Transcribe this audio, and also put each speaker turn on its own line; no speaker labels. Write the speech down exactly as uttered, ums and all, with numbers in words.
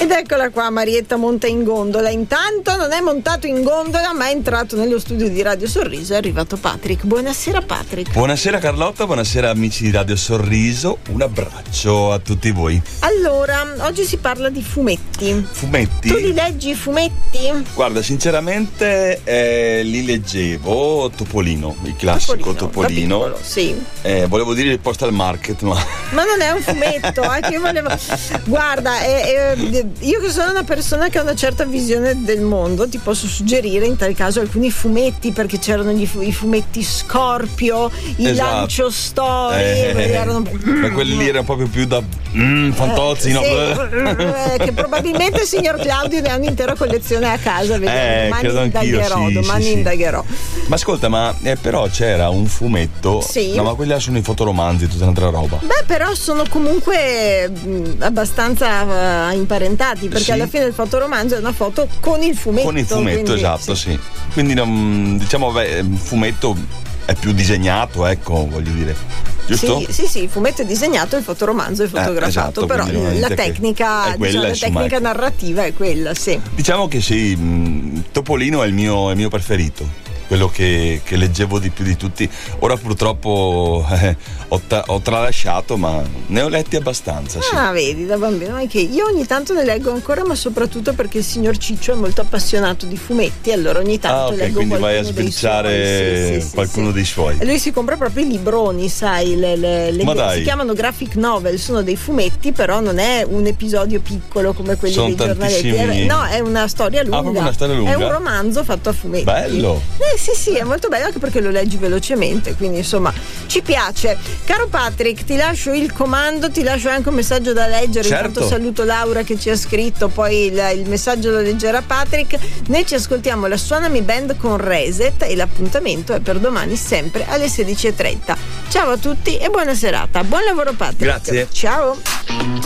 Ed eccola qua Marietta monta in gondola. Intanto non è montato in gondola, ma è entrato nello studio di Radio Sorriso. È arrivato Patrick. Buonasera Patrick.
Buonasera Carlotta, buonasera amici di Radio Sorriso. Un abbraccio a tutti voi.
Allora, oggi si parla di fumetti.
Fumetti?
Tu li leggi i fumetti?
Guarda, sinceramente eh, li leggevo Topolino, il classico Topolino.
Topolino. Sì.
Eh, volevo dire il Postal Market, ma.
Ma non è un fumetto, anche io volevo. Guarda, eh, eh, io che sono una persona che ha una certa visione del mondo, ti posso suggerire in tal caso alcuni fumetti, perché c'erano gli, i fumetti Scorpio, i
esatto.
Lancio Story,
eh,
erano.
Ma quelli lì erano proprio più da mm, fantozzi,
eh,
no?
Sì, che probabilmente il signor Claudio ne ha un'intera collezione a casa.
Eh,
domani indagherò,
sì,
domani
sì,
indagherò.
Sì. Ma ascolta, ma eh, però c'era un fumetto.
Sì.
No, ma quelli là sono i fotoromanzi, tutta un'altra roba.
Beh, però sono comunque mh, abbastanza uh, imparentati, perché
sì.
alla fine il fotoromanzo è una foto con il fumetto.
Con il fumetto, quindi, esatto, sì. sì. Quindi non, diciamo, beh, il fumetto è più disegnato, ecco, voglio dire. Giusto?
Sì, sì, sì, il fumetto è disegnato, il fotoromanzo è fotografato,
eh, esatto,
però la tecnica,
è quella,
diciamo, la
insomma,
tecnica
ecco.
narrativa è quella, sì.
Diciamo che sì, mh, Topolino è il mio, è il mio preferito. Quello che, che leggevo di più di tutti. Ora purtroppo eh, ho, ta- ho tralasciato, ma ne ho letti abbastanza. Sì.
Ah, vedi, da bambino anche io ogni tanto ne leggo ancora, ma soprattutto perché il signor Ciccio è molto appassionato di fumetti, allora ogni tanto
ah, okay,
leggo
quindi vai a
sbirciare
sbirciare
sì, sì,
qualcuno
sì,
dei suoi.
E lui si compra proprio i libroni, sai, le, le, le,
ma dai.
si chiamano graphic novel, sono dei fumetti, però non è un episodio piccolo come quelli
sono
dei giornaletti.
Tantissimi...
No, è una storia lunga.
Ah, proprio una storia lunga.
È un romanzo fatto a fumetti.
Bello.
Eh sì, sì, è molto bello, anche perché lo leggi velocemente, quindi insomma ci piace. Caro Patrick, ti lascio il comando, ti lascio anche un messaggio da leggere.
Certo.
Intanto saluto Laura che ci ha scritto, poi il, il messaggio lo leggerà Patrick. Noi ci ascoltiamo la Suonami Band con Reset e l'appuntamento è per domani sempre alle sedici e trenta. Ciao a tutti e buona serata. Buon lavoro Patrick.
Grazie.
Ciao.